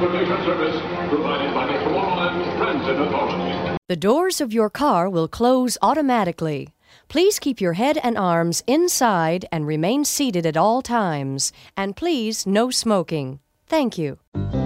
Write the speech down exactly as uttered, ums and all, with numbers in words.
transportation service provided by the Tuolumne Transit Authority. The doors of your car will close automatically. Please keep your head and arms inside and remain seated at all times. And please, no smoking. Thank you.